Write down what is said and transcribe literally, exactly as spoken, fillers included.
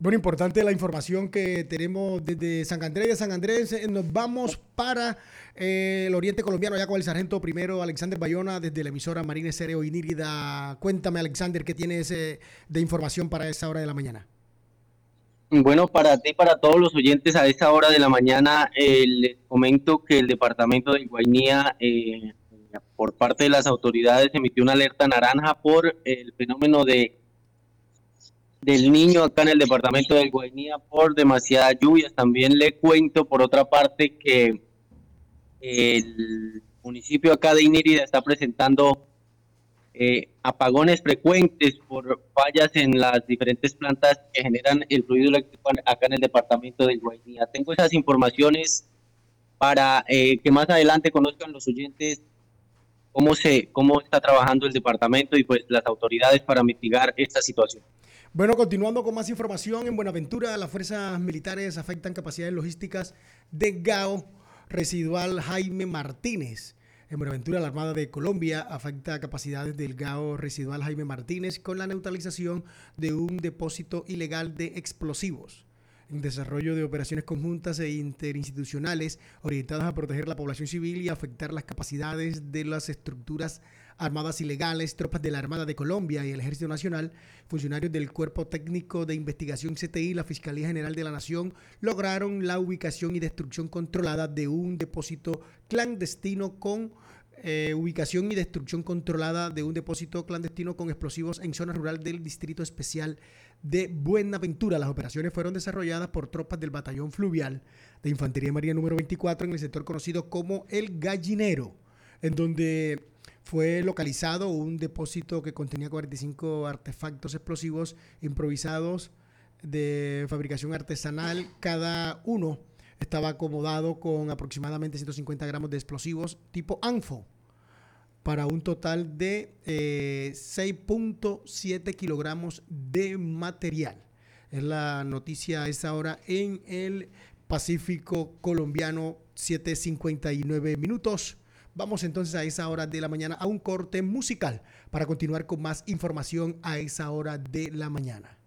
Bueno, importante la información que tenemos desde San Andrés. De San Andrés eh, nos vamos para eh, el oriente colombiano, ya con el sargento primero Alexander Bayona, desde la emisora Marina Estéreo Inírida. Cuéntame, Alexander, ¿qué tienes eh, de información para esa hora de la mañana? Bueno, para ti, para todos los oyentes a esta hora de la mañana, eh, les comento que el departamento de Guainía, eh, por parte de las autoridades, emitió una alerta naranja por el fenómeno de del niño acá en el departamento del Guainía por demasiadas lluvias. También le cuento, por otra parte, que el municipio acá de Inírida está presentando eh, apagones frecuentes por fallas en las diferentes plantas que generan el fluido eléctrico acá en el departamento del Guainía. Tengo esas informaciones para eh, que más adelante conozcan los oyentes cómo se cómo está trabajando el departamento y pues las autoridades para mitigar esta situación. Bueno, continuando con más información, en Buenaventura las fuerzas militares afectan capacidades logísticas de Gao Residual Jaime Martínez. En Buenaventura, la Armada de Colombia afecta capacidades del Gao Residual Jaime Martínez con la neutralización de un depósito ilegal de explosivos. En desarrollo de operaciones conjuntas e interinstitucionales orientadas a proteger la población civil y afectar las capacidades de las estructuras armadas ilegales, tropas de la Armada de Colombia y el Ejército Nacional, funcionarios del Cuerpo Técnico de Investigación C T I y la Fiscalía General de la Nación lograron la ubicación y destrucción controlada de un depósito clandestino con eh, ubicación y destrucción controlada de un depósito clandestino con explosivos en zona rural del Distrito Especial de Buenaventura. Las operaciones fueron desarrolladas por tropas del Batallón Fluvial de Infantería Marina número veinticuatro en el sector conocido como El Gallinero, en donde fue localizado un depósito que contenía cuarenta y cinco artefactos explosivos improvisados de fabricación artesanal. Cada uno estaba acomodado con aproximadamente ciento cincuenta gramos de explosivos tipo ANFO para un total de eh, seis punto siete kilogramos de material. Es la noticia a esa hora en el Pacífico colombiano, siete cincuenta y nueve minutos. Vamos entonces a esa hora de la mañana a un corte musical para continuar con más información a esa hora de la mañana.